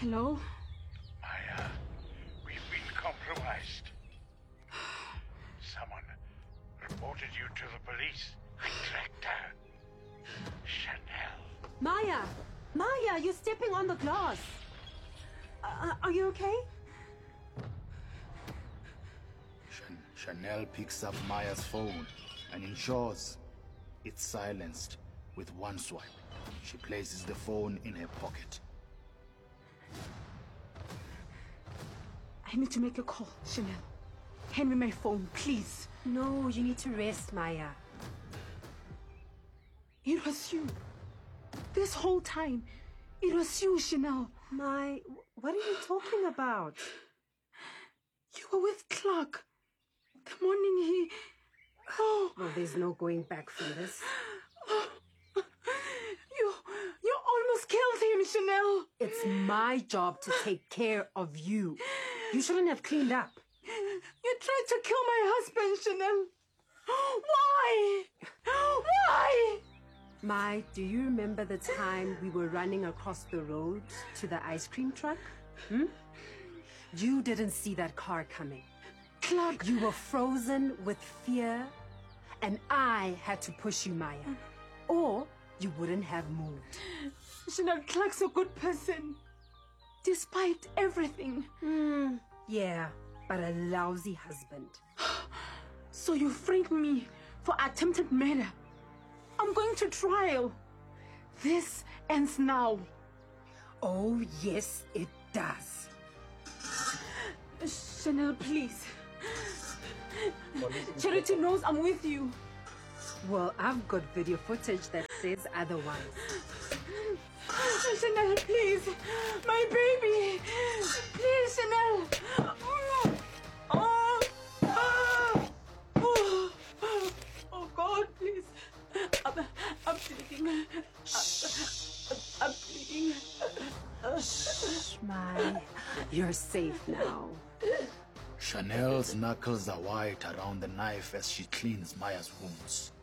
Hello? Maya, we've been compromised. Someone reported you to the police. I tracked her. Chanel. Maya! Maya, you're stepping on the glass. Are you okay? Chanel picks up Maya's phone and ensures it's silenced with one swipe. She places the phone in her pocket. I need to make a call, Chanel. Hand me my phone, please. No, you need to rest, Maya. It was you. This whole time, it was you, Chanel. What are you talking about? You were with Clark. The morning he... Oh. Well, there's no going back from this. You almost killed him, Chanel. It's my job to take care of you. You shouldn't have cleaned up. You tried to kill my husband, Chanel. Why? Why? Mai, do you remember the time we were running across the road to the ice cream truck? You didn't see that car coming. Clark. You were frozen with fear, and I had to push you, Maya. Or you wouldn't have moved. Chanel, Clark's a good person. Despite everything. Yeah, but a lousy husband. So you framed me for attempted murder. I'm going to trial. This ends now. Oh, yes, it does. Chanel, please. Charity knows I'm with you. Well, I've got video footage that says otherwise. Chanel, please. My baby. Please, Chanel. Oh, God, please. I'm bleeding. I'm bleeding. Shh, Mai. You're safe now. Chanel's knuckles are white around the knife as she cleans Maya's wounds.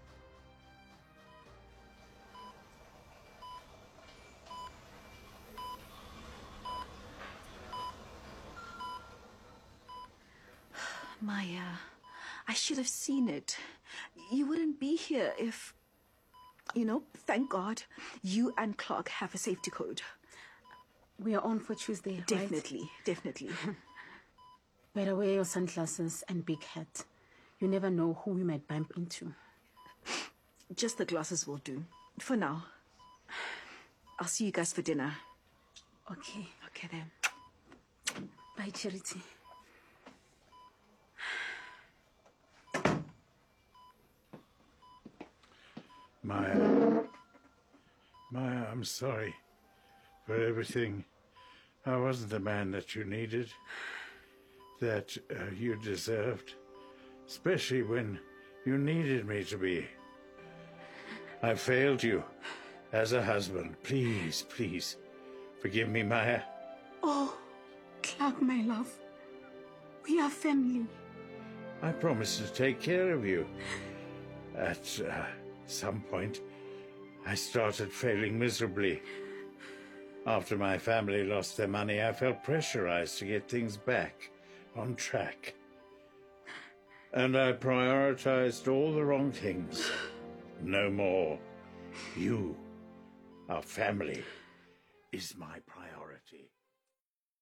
Maya, I should have seen it. You wouldn't be here if... thank God, you and Clark have a safety code. We are on for Tuesday, Definitely, right? definitely. Better wear your sunglasses and big hat. You never know who we might bump into. Just the glasses will do. For now. I'll see you guys for dinner. Okay. Okay, then. Bye, Charity. Maya, I'm sorry for everything. I wasn't the man that you needed, that you deserved, especially when you needed me to be. I failed you as a husband. Please, please, forgive me, Maya. Oh, Clark, my love. We are family. I promised to take care of you. At some point, I started failing miserably. After my family lost their money, I felt pressurized to get things back on track. And I prioritized all the wrong things. No more. You, our family, is my priority.